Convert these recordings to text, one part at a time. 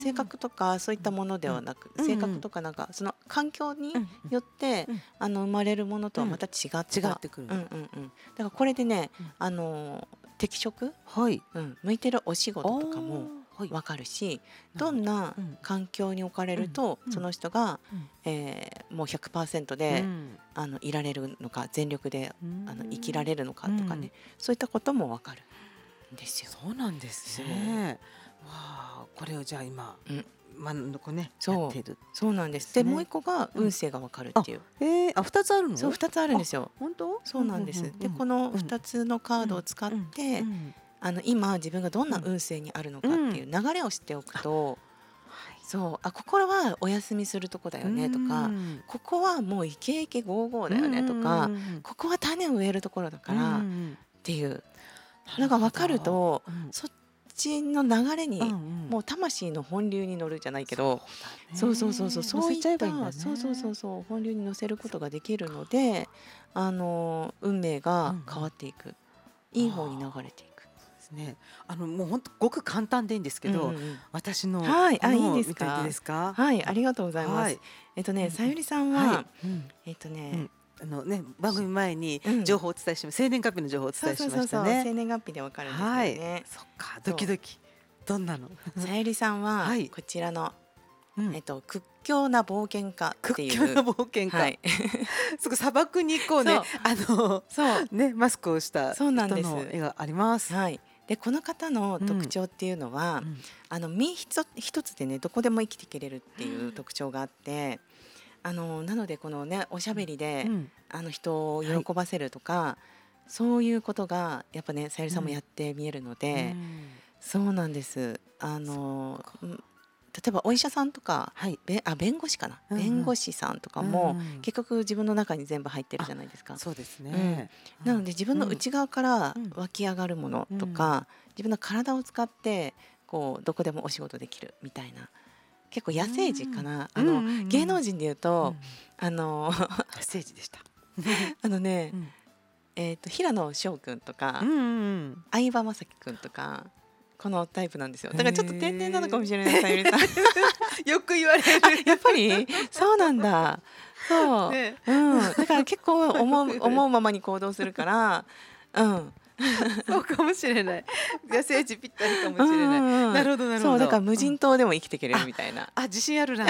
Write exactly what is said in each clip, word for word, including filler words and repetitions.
性格とかそういったものではなく、性格とかなんかその環境によって、あの生まれるものとはまた違った、 違ってくる、 うんうんうん、だからこれでね、あの適職、 はい、 うん、向いてるお仕事とかも分かるし、どんな環境に置かれるとその人が、えー、もう ひゃくパーセント で、うん、あのいられるのか、全力であの生きられるのかとかね、そういったことも分かるんですよ。 そうなんですね。わあ、これをじゃあ今、うん、まあこね、 そうやってる、 そうなんです。でもう一個が運勢がわかるっていう。 うん、えー、あ、二つあるの？ そう、二つあるんですよ。 本当？ そうなんです。うんうんうん、でこの二つのカードを使って、うんうん、あの今自分がどんな運勢にあるのかっていう流れを知っておくと、うん、そう、あ、ここはお休みするとこだよねとか、うん、ここはもうイケイケゴーゴーだよねとか、うんうんうん、ここは種を植えるところだから、うんうん、っていうのが分かると、うん、そっちの流れに、うんうん、もう魂の本流に乗るじゃないけど、そうそうそうそう、そういった、ね、そうそうそうそう本流に乗せることができるので、あの運命が変わっていく、うんうん、いい方に流れていく。 そうですね。あのもう本当ごく簡単でいいんですけど、うんうん、私のはい、あ、いいですか。いいですか。 はい、ありがとうございます。はい、えっとね、さゆりさんは、はい、うん、えっとね。うんあのね、番組前に情報をお伝えします、生年月日の情報をお伝えしましたね。そうそうそう、 生年月日でわかるんですよね。はい、 そっか、ドキドキ。どんなの？ さゆりさんはこちらの、うん、えっと屈強な冒険家っていう。 屈強な冒険家。はい、すぐ砂漠に行こうね、あのそうね、マスクをした人の絵があります。 はい。でこの方の特徴っていうのは、うん、あの身一つ一つでね、どこでも生きていけれるっていう特徴があって。あのなのでこのね、おしゃべりで、うん、あの人を喜ばせるとか、はい、そういうことがやっぱね、さゆりさんもやって見えるので、うん、そうなんです。あの例えばお医者さんとか、はい、べあ弁護士かな、うんうん、弁護士さんとかも、うんうん、結局自分の中に全部入ってるじゃないですか。 そうですね、 うん、なので自分の内側から湧き上がるものとか、うん、自分の体を使ってこうどこでもお仕事できるみたいな、結構野生児かな、あの芸能人でいうと、あの野生児でしたあのね、えっと平野紫耀くんとか相葉雅紀くんとか、このタイプなんですよ。だからちょっと天然なのかもしれない、さゆりさん。 よく言われる。 やっぱりそうなんだ。そう、ね、うん、だから結構思う思うままに行動するから、うん。 そうかもしれない。野生児ぴったりかもしれない。うんうん、なるほどなるほど。 そうだから無人島でも生きていけれるみたいな。 あ、あ、自信あるな。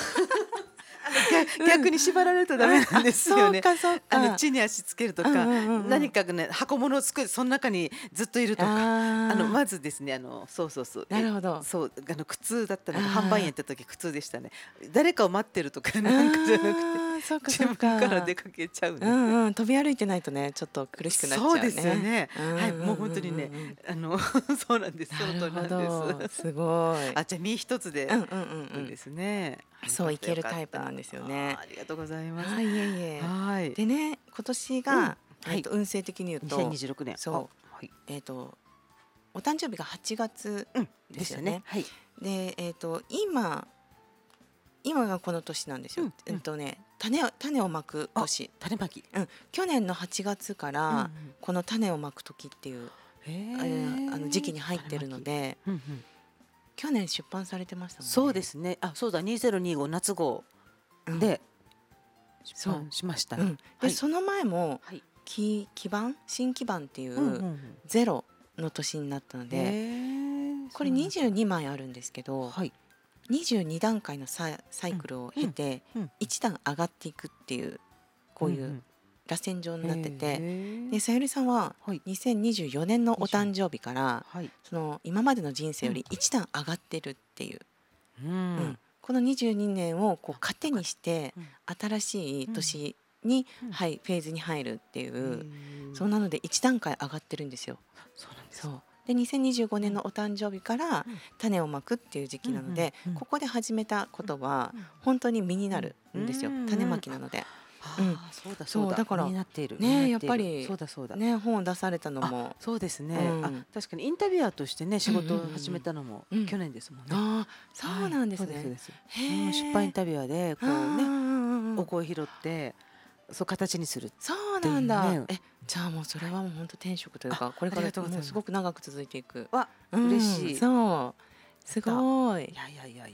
逆に縛られるとダメなんですよね。 そうかそうか。 あの地に足つけるとか、何かね箱物を作る、その中にずっといるとか、あのまずですね、あのそうそうそう。 なるほど。 そう、あの苦痛だったのが販売員やった時苦痛でしたね。誰かを待ってるとかなんかじゃなくて、 そうか自分から出かけちゃうね。 うんうん、飛び歩いてないとね、ちょっと苦しくなっちゃうね。 そうですよね。はい、もう本当にね、あのそうなんです。その通りなんです。 すごい。 あ、じゃあ身一つでですね。 そういけるタイプなんですよね。 ありがとうございます。 はい、いえいえ。 はい。 でね、今年がえっと運勢的に言うとにせんにじゅうろくねん。 そう、えっとお誕生日がはちがつですよね。はい。で、えっと今今がこの年なんですよ。えっとね、種を種をまく年。 種まき。 うん。去年のはちがつからこの種をまく時っていうあの時期に入ってるので。去年出版されてましたもんね。 そうですね。あ、そうだ、にせんにじゅうご夏号で出版しましたね。 で、その前も基基盤新基盤っていうゼロの年になったので、これにじゅうにまいあるんですけど、にじゅうにだんかいのサイサイクルを経ていちだん上がっていくっていう、こういう螺旋状になってて、でさゆりさんはにせんにじゅうよねんのお誕生日から、はい、その今までの人生より一段上がってるっていう、うんうん、このにじゅうにねんをこう糧にして新しい年に、うんはい、フェーズに入るっていう、そうなので一段階上がってるんですよ。 そうなんです。 そうでにせんにじゅうごねんのお誕生日から種をまくっていう時期なので、ここで始めたことは本当に実になるんですよ。種まきなので。 うん、そうだそうだ。 だからね、やっぱりそうだそうだね、本を出されたのもそうですね。あ、確かにインタビュアーとしてね仕事を始めたのも去年ですもんね。 あ、そうなんですね。 出版インタビュアーでこうねお声拾ってそう形にする。 そうなんだ。え、じゃあもうそれはもう本当転職というか、これからもうすごく長く続いていく。 わ、嬉しい。 そう。 すごい。 いやいやいやい